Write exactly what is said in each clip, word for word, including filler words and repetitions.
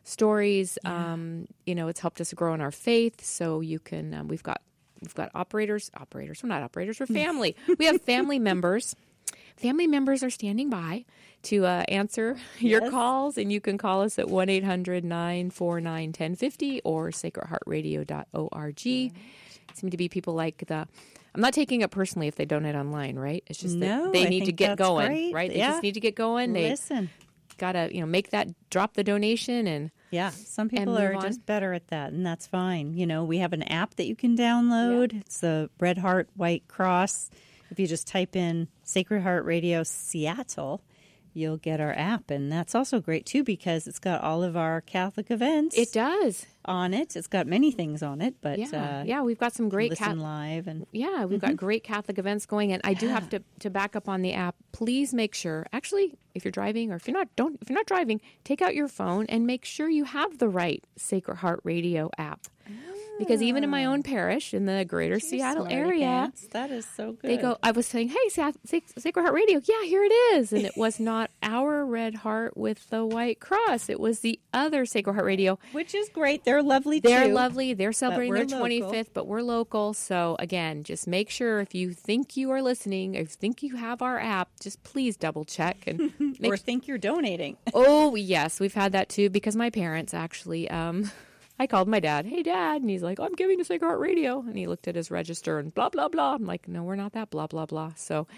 stories. Yeah. Um, you know, it's helped us grow in our faith. So you can, um, we've got, we've got operators, operators, we're not operators, we're family. We have family members. Family members are standing by to uh, answer your Yes. calls, and you can call us at one eight hundred nine four nine one zero five zero or sacred heart radio dot org. Right. Seem to be people like the, I'm not taking it personally if they donate online, right? It's just that No, they I need to think get that's going, great. right? They Yeah. just need to get going. They Listen. got to, you know, make that, drop the donation and Yeah, some people move are on. just better at that, and that's fine. You know, we have an app that you can download. Yeah. It's the Red Heart White Cross. If you just type in Sacred Heart Radio Seattle, you'll get our app. And that's also great, too, because it's got all of our Catholic events it does. on it. It's got many things on it, but Yeah, uh, yeah, we've got some great listen Catholic. live. and Yeah, we've got great Catholic events going, and I do have to, to back up on the app. Please make sure, actually, if you're driving or if you're not, don't if you're not driving, take out your phone and make sure you have the right Sacred Heart Radio app. Because even in my own parish in the greater Seattle Smarty area, pants. That is so good. they go, I was saying, hey, Sa- Sa- Sacred Heart Radio, yeah, here it is. And it was not our Red Heart with the White Cross. It was the other Sacred Heart Radio. Which is great. They're lovely, They're too. lovely. They're celebrating their we're local. twenty-fifth, but we're local. So, again, just make sure if you think you are listening, if you think you have our app, just please double check. and make Or think you're donating. Oh, yes, we've had that too because my parents actually, um, I called my dad, hey, Dad, and he's like, oh, I'm giving to Sacred Heart Radio. And he looked at his register and blah, blah, blah. I'm like, no, we're not that blah, blah, blah. So,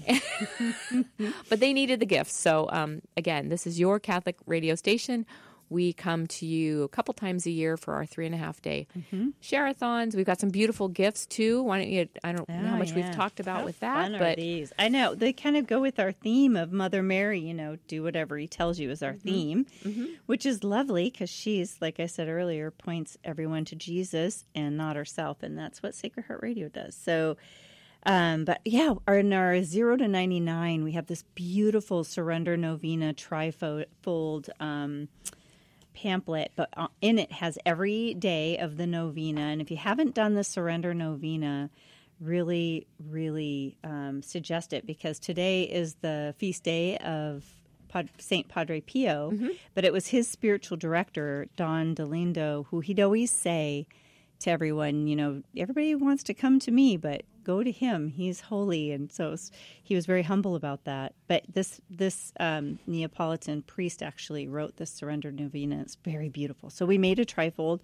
but they needed the gifts. So, um, again, this is your Catholic radio station. We come to you a couple times a year for our three and a half day Mm-hmm. share-a-thons. We've got some beautiful gifts too. Why don't you, I don't know how Oh, much yeah. we've talked about How with that, fun are but these? I know they kind of go with our theme of Mother Mary. You know, do whatever He tells you is our theme, which is lovely because she's, like I said earlier, points everyone to Jesus and not herself, and that's what Sacred Heart Radio does. So. Um, but yeah, our, in our zero to ninety-nine, we have this beautiful Surrender Novena trifold um, pamphlet, but uh, in it has every day of the novena. And if you haven't done the Surrender Novena, really, really um, suggest it because today is the feast day of Pod, Saint Padre Pio, Mm-hmm. but it was his spiritual director, Don Delindo, who he'd always say to everyone, you know, everybody wants to come to me, but go to him. He's holy. And so it was, he was very humble about that. But this this um, Neapolitan priest actually wrote this Surrender Novena. It's very beautiful. So we made a trifold,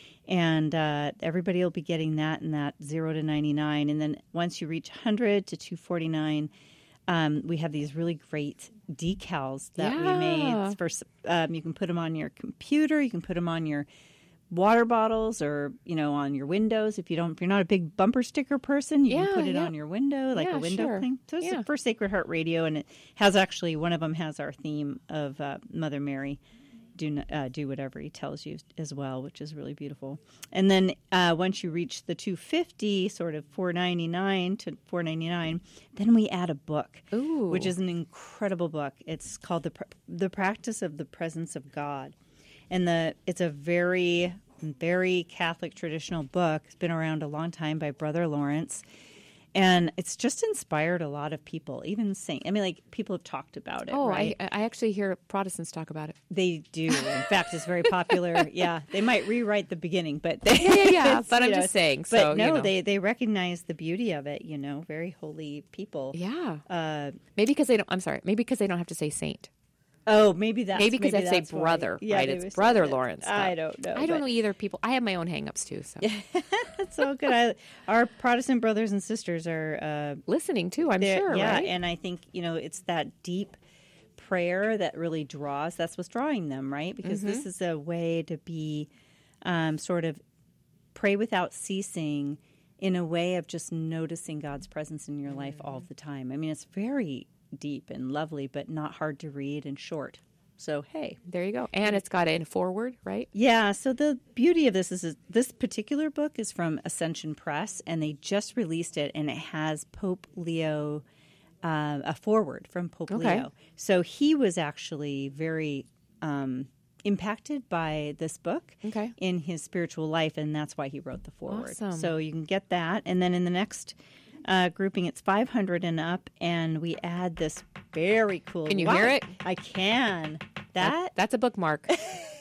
and uh, everybody will be getting that in that zero to ninety-nine. And then once you reach one hundred to two forty-nine, um, we have these really great decals that Yeah. we made. For, um, you can put them on your computer. You can put them on your water bottles or, you know, on your windows. If you don't, if you're not a big bumper sticker person, you Yeah, can put it yeah. on your window, like Yeah, a window sure. thing. So it's Yeah. for Sacred Heart Radio, and it has actually, one of them has our theme of uh, Mother Mary. Do uh, do whatever He tells you as well, which is really beautiful. And then uh, once you reach the two fifty, sort of four ninety-nine to four ninety-nine, then we add a book, Ooh. which is an incredible book. It's called the Pr- the Practice of the Presence of God, and the it's a very very Catholic traditional book. It's been around a long time by Brother Lawrence. And it's just inspired a lot of people, even Saint. I mean, like, people have talked about it, oh, right? I, I actually hear Protestants talk about it. They do. In fact, it's very popular. Yeah, they might rewrite the beginning, but they, Yeah, yeah, yeah. it's, But I'm you know, just saying. But So, no, you know. they they recognize the beauty of it. You know, very holy people. Yeah. Uh, Maybe because they don't, I'm sorry, maybe because they don't have to say saint. oh, maybe that's Maybe because they say that's why. brother, Yeah, right? they It's would say Brother that. Lawrence. I stuff. don't know. I don't but- know either people. I have my own hang-ups too. So That's so good. I, our Protestant brothers and sisters are uh, listening too, I'm They're- sure, yeah, right? and I think, you know, it's that deep prayer that really draws. That's what's drawing them, right? Because Mm-hmm. this is a way to be um, sort of pray without ceasing in a way of just noticing God's presence in your life all Mm-hmm. the time. I mean, it's very deep and lovely, but not hard to read and short. So, hey. There you go. And it's got a forward, right? Yeah, so the beauty of this is, is this particular book is from Ascension Press, and they just released it, and it has Pope Leo, uh, a forward from Pope Okay. Leo. So he was actually very um, impacted by this book Okay. in his spiritual life, and that's why he wrote the forward. Awesome. So you can get that, and then in the next uh, grouping, it's five hundred and up, and we add this very cool. Can you Wow, hear it? I can. That That's a bookmark.